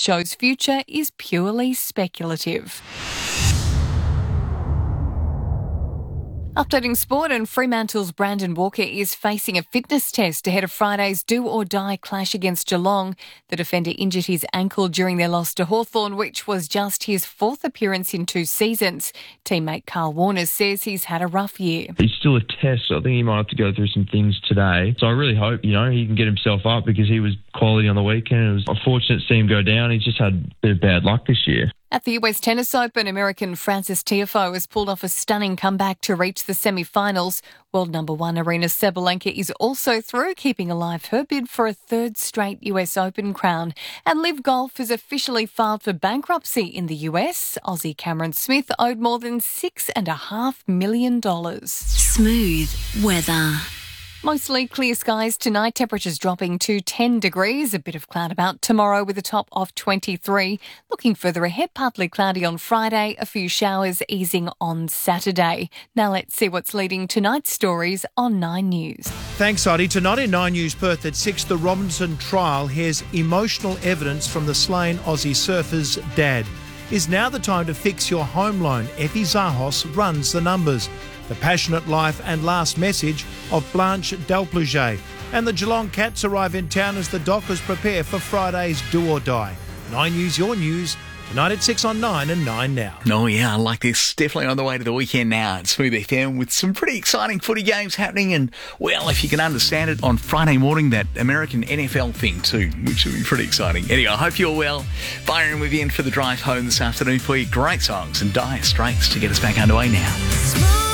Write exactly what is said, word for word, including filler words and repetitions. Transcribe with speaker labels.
Speaker 1: show's future is purely speculative. Updating sport, and Fremantle's Brandon Walker is facing a fitness test ahead of Friday's do-or-die clash against Geelong. The defender injured his ankle during their loss to Hawthorn, which was just his fourth appearance in two seasons. Teammate Carl Warner says he's had a rough year.
Speaker 2: It's still a test, so I think he might have to go through some things today. So I really hope, you know, he can get himself up because he was quality on the weekend. It was unfortunate to see him go down. He's just had a bit of bad luck this year.
Speaker 1: At the U S Tennis Open, American Frances Tiafoe has pulled off a stunning comeback to reach the semi-finals. World number one Aryna Sabalenka is also through, keeping alive her bid for a third straight U S Open crown. And Live Golf has officially filed for bankruptcy in the U S. Aussie Cameron Smith owed more than six and a half million dollars.
Speaker 3: Smooth weather.
Speaker 1: Mostly clear skies tonight, temperatures dropping to ten degrees, a bit of cloud about tomorrow with a top of twenty-three. Looking further ahead, partly cloudy on Friday, a few showers easing on Saturday. Now let's see what's leading tonight's stories on Nine News.
Speaker 4: Thanks, Adi. Tonight in Nine News Perth at six, the Robinson trial hears emotional evidence from the slain Aussie surfer's dad. Is now the time to fix your home loan? Effie Zahos runs the numbers. The passionate life and last message of Blanche Delplugé. And the Geelong Cats arrive in town as the Dockers prepare for Friday's do or die. Nine News, your news, tonight at six on Nine and Nine Now.
Speaker 5: Oh yeah, I like this. Definitely on the way to the weekend now at Smooth F M with some pretty exciting footy games happening, and well, if you can understand it, on Friday morning that American N F L thing too, which will be pretty exciting. Anyway, I hope you're well. Byron with you in for the drive home this afternoon for you. Great songs and Dire Straits to get us back underway now.